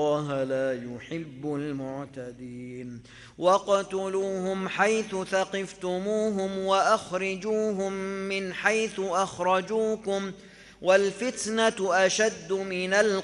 الله لا يحب المعتدين واقتلوهم حيث ثقفتموهم وأخرجوهم من حيث أخرجوكم والفتنة أشد من القتل